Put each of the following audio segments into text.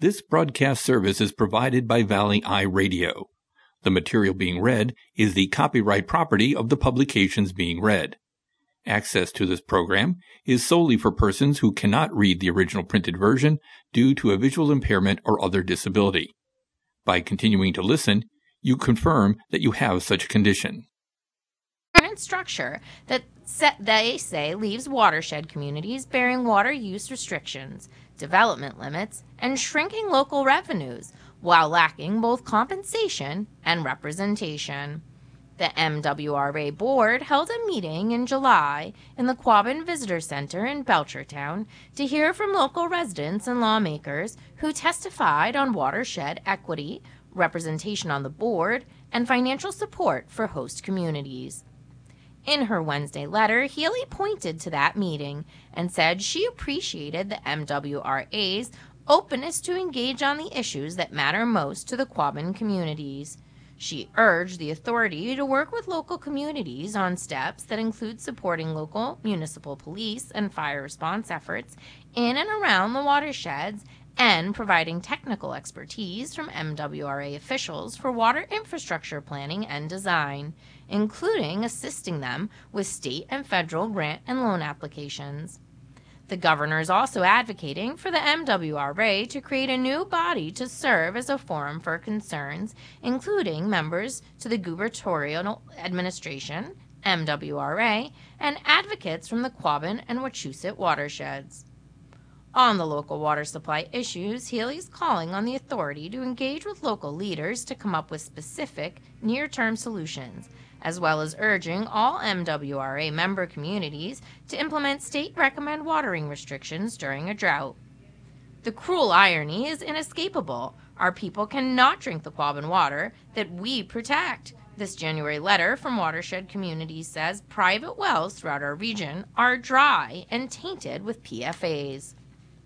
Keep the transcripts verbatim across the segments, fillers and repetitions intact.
This broadcast service is provided by Valley Eye Radio. The material being read is the copyright property of the publications being read. Access to this program is solely for persons who cannot read the original printed version due to a visual impairment or other disability. By continuing to listen, you confirm that you have such a condition. Structure that set, they say leaves watershed communities bearing water use restrictions, development limits, and shrinking local revenues, while lacking both compensation and representation. The M W R A board held a meeting in July in the Quabbin Visitor Center in Belchertown to hear from local residents and lawmakers who testified on watershed equity, representation on the board, and financial support for host communities. In her Wednesday letter, Healy pointed to that meeting and said she appreciated the M W R A's openness to engage on the issues that matter most to the Quabbin communities. She urged the authority to work with local communities on steps that include supporting local municipal police and fire response efforts in and around the watersheds and providing technical expertise from M W R A officials for water infrastructure planning and design, including assisting them with state and federal grant and loan applications. The governor is also advocating for the M W R A to create a new body to serve as a forum for concerns, including members to the gubernatorial administration, M W R A, and advocates from the Quabbin and Wachusett watersheds. On the local water supply issues, Healy's calling on the authority to engage with local leaders to come up with specific, near-term solutions, as well as urging all M W R A member communities to implement state-recommended watering restrictions during a drought. The cruel irony is inescapable. Our people cannot drink the Quabbin water that we protect. This January letter from watershed communities says private wells throughout our region are dry and tainted with P F As.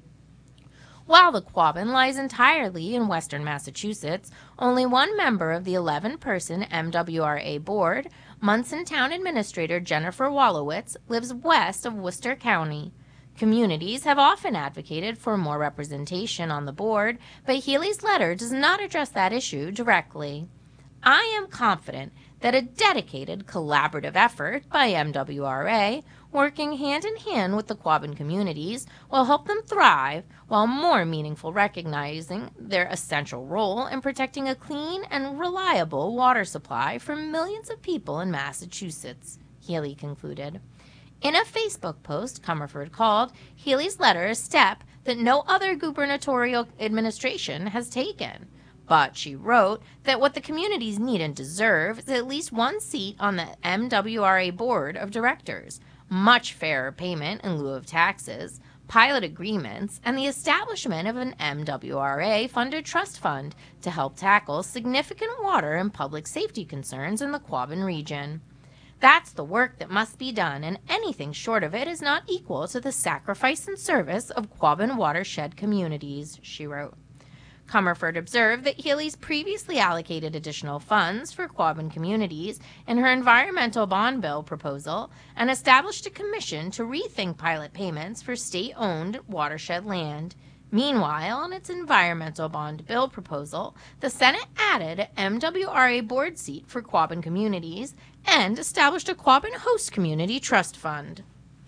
While the Quabbin lies entirely in western Massachusetts, only one member of the eleven-person M W R A board, Munson Town Administrator Jennifer Wolowitz, lives west of Worcester County. Communities have often advocated for more representation on the board, but Healy's letter does not address that issue directly. I am confident that a dedicated, collaborative effort by M W R A, working hand-in-hand with the Quabbin communities, will help them thrive, while more meaningful recognizing their essential role in protecting a clean and reliable water supply for millions of people in Massachusetts, Healy concluded. In a Facebook post, Comerford called Healy's letter a step that no other gubernatorial administration has taken. But she wrote that what the communities need and deserve is at least one seat on the M W R A Board of Directors, much fairer payment in lieu of taxes, pilot agreements, and the establishment of an M W R A-funded trust fund to help tackle significant water and public safety concerns in the Quabbin region. That's the work that must be done, and anything short of it is not equal to the sacrifice and service of Quabbin watershed communities, she wrote. Comerford observed that Healy's previously allocated additional funds for Quabbin communities in her environmental bond bill proposal and established a commission to rethink pilot payments for state-owned watershed land. Meanwhile, in its environmental bond bill proposal, the Senate added an M W R A board seat for Quabbin communities and established a Quabbin host community trust fund.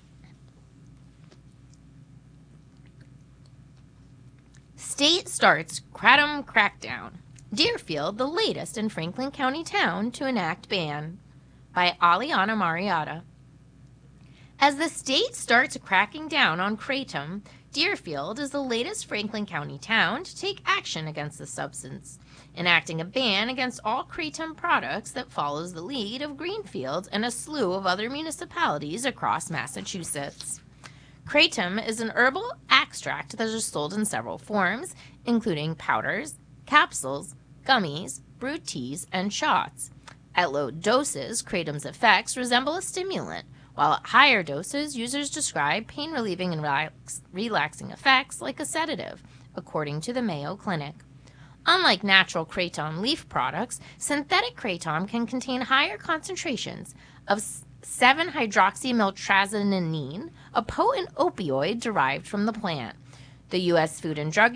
State starts Kratom crackdown. Deerfield, the latest in Franklin County town to enact ban. By Aliana Marietta. As the state starts cracking down on kratom, Deerfield is the latest Franklin County town to take action against the substance, enacting a ban against all kratom products that follows the lead of Greenfield and a slew of other municipalities across Massachusetts. Kratom is an herbal extract that is sold in several forms, including powders, capsules, gummies, brewed teas, and shots. At low doses, kratom's effects resemble a stimulant, while at higher doses, users describe pain-relieving and relax- relaxing effects like a sedative, according to the Mayo Clinic. Unlike natural kratom leaf products, synthetic kratom can contain higher concentrations of seven hydroxymiltrazanine, a potent opioid derived from the plant. The U S Food and Drug